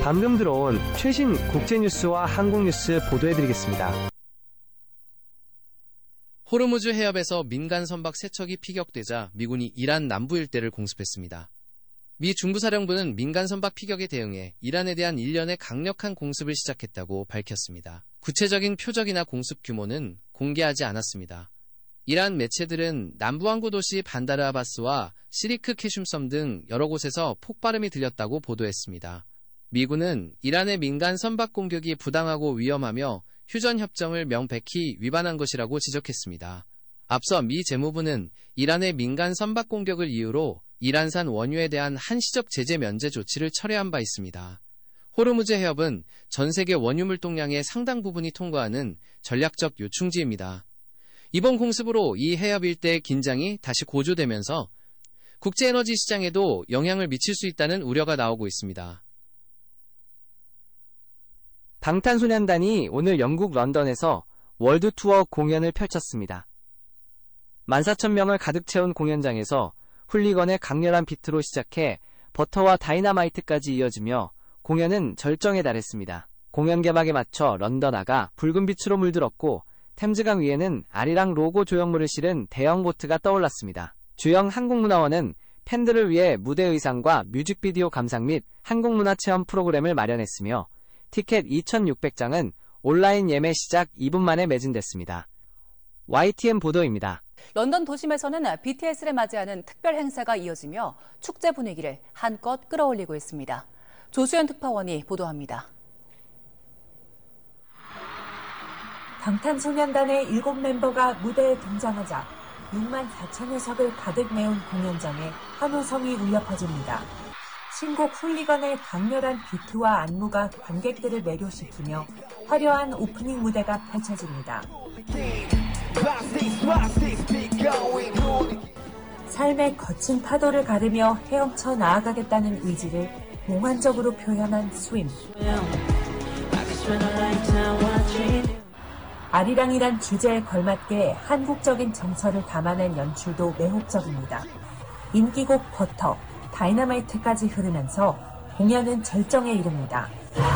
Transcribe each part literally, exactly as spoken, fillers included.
방금 들어온 최신 국제뉴스와 한국뉴스 보도해드리겠습니다. 호르무즈 해협에서 민간 선박 세 척이 피격되자 미군이 이란 남부 일대를 공습했습니다. 미 중부사령부는 민간 선박 피격에 대응해 이란에 대한 일련의 강력한 공습을 시작했다고 밝혔습니다. 구체적인 표적이나 공습 규모는 공개하지 않았습니다. 이란 매체들은 남부 항구 도시 반다르 아바스와 시리크 캐슘섬 등 여러 곳에서 폭발음이 들렸다고 보도했습니다. 미군은 이란의 민간 선박 공격이 부당하고 위험하며 휴전협정을 명백히 위반한 것이라고 지적했습니다. 앞서 미 재무부는 이란의 민간 선박 공격을 이유로 이란산 원유에 대한 한시적 제재 면제 조치를 철회한 바 있습니다. 호르무즈 해협은 전 세계 원유 물동량의 상당 부분이 통과하는 전략적 요충지입니다. 이번 공습으로 이 해협 일대의 긴장이 다시 고조되면서 국제에너지 시장에도 영향을 미칠 수 있다는 우려가 나오고 있습니다. 방탄소년단이 오늘 영국 런던에서 월드 투어 공연을 펼쳤습니다. 만 사천 명을 가득 채운 공연장에서 훌리건의 강렬한 비트로 시작해 버터와 다이너마이트까지 이어지며 공연은 절정에 달했습니다. 공연 개막에 맞춰 런던아가 붉은 빛으로 물들었고 템즈강 위에는 아리랑 로고 조형물을 실은 대형 보트가 떠올랐습니다. 주영 한국문화원은 팬들을 위해 무대 의상과 뮤직비디오 감상 및 한국문화체험 프로그램을 마련했으며 티켓 이천육백 장은 온라인 예매 시작 이 분 만에 매진됐습니다. 와이티엔 보도입니다. 런던 도심에서는 비티에스를 맞이하는 특별 행사가 이어지며 축제 분위기를 한껏 끌어올리고 있습니다. 조수연 특파원이 보도합니다. 방탄소년단의 일곱 멤버가 무대에 등장하자 육만 사천여 석을 가득 메운 공연장에 환호성이 울려 퍼집니다. 신곡 훌리건의 강렬한 비트와 안무가 관객들을 매료시키며 화려한 오프닝 무대가 펼쳐집니다. 삶의 거친 파도를 가르며 헤엄쳐 나아가겠다는 의지를 몽환적으로 표현한 스윙. 아리랑이란 주제에 걸맞게 한국적인 정서를 담아낸 연출도 매혹적입니다. 인기곡 버터, 다이너마이트까지 흐르면서 공연은 절정에 이릅니다.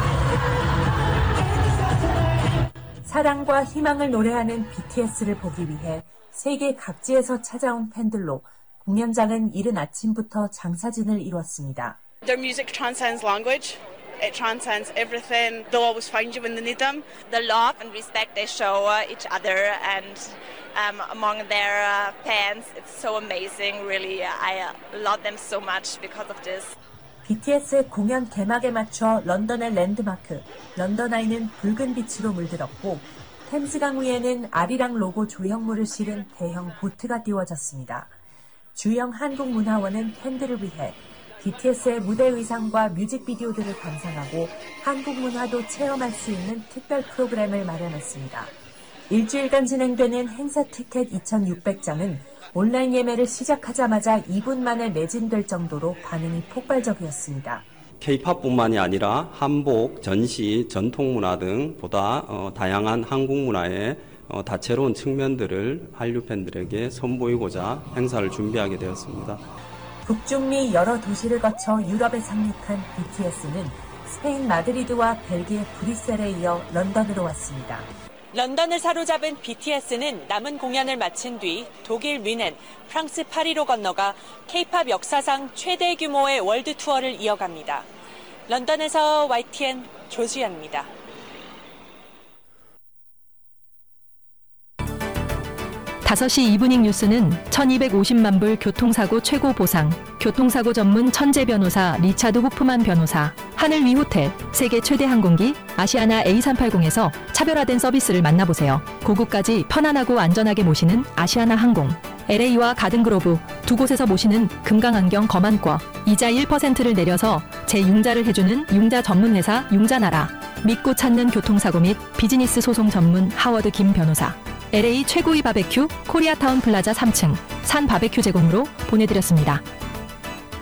사랑과 희망을 노래하는 비티에스를 보기 위해 세계 각지에서 찾아온 팬들로 공연장은 이른 아침부터 장사진을 이뤘습니다. Their music transcends language. It transcends everything. They'll always find you when they need them. The love and respect they show uh, each other and um, among their uh, fans, it's so amazing. Really, I uh, love them so much because of this. 비티에스의 공연 개막에 맞춰 런던의 랜드마크, 런던 아이는 붉은 빛으로 물들었고 템즈강 위에는 아리랑 로고 조형물을 실은 대형 보트가 띄워졌습니다. 주영 한국문화원은 팬들을 위해 비티에스의 무대 의상과 뮤직비디오들을 감상하고 한국 문화도 체험할 수 있는 특별 프로그램을 마련했습니다. 일주일간 진행되는 행사 티켓 이천육백 장은 온라인 예매를 시작하자마자 이 분 만에 매진될 정도로 반응이 폭발적이었습니다. 케이팝뿐만이 아니라 한복, 전시, 전통문화 등 보다 어, 다양한 한국 문화의 어, 다채로운 측면들을 한류 팬들에게 선보이고자 행사를 준비하게 되었습니다. 북중미 여러 도시를 거쳐 유럽에 상륙한 비티에스는 스페인 마드리드와 벨기에 브뤼셀에 이어 런던으로 왔습니다. 런던을 사로잡은 비티에스는 남은 공연을 마친 뒤 독일 뮌헨, 프랑스 파리로 건너가 케이팝 역사상 최대 규모의 월드 투어를 이어갑니다. 런던에서 와이티엔 조수연입니다. 다섯 시 이브닝 뉴스는 천이백오십만 불 교통사고 최고 보상, 교통사고 전문 천재 변호사 리차드 호프만 변호사, 하늘 위 호텔, 세계 최대 항공기 아시아나 에이 삼백팔십에서 차별화된 서비스를 만나보세요. 고국까지 편안하고 안전하게 모시는 아시아나 항공, 엘에이와 가든그로브 두 곳에서 모시는 금강안경 검안과, 이자 일 퍼센트를 내려서 재융자를 해주는 융자 전문 회사 융자나라, 믿고 찾는 교통사고 및 비즈니스 소송 전문 하워드 김 변호사, 엘에이 최고의 바베큐 코리아타운 플라자 삼 층 산 바베큐 제공으로 보내드렸습니다.